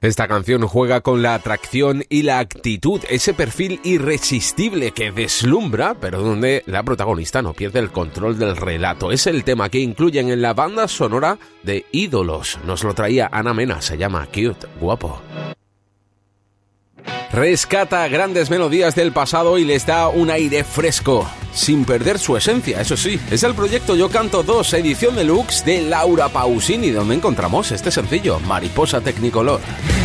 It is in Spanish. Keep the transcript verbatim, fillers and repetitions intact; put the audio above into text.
Esta canción juega con la atracción y la actitud, ese perfil irresistible que deslumbra, pero donde la protagonista no pierde el control del relato. Es el tema que incluyen en la banda sonora de Ídolos. Nos lo traía Ana Mena, se llama Cute, guapo. Rescata grandes melodías del pasado y les da un aire fresco, sin perder su esencia, eso sí. Es el proyecto Yo Canto dos, edición deluxe de Laura Pausini, donde encontramos este sencillo, Mariposa Technicolor.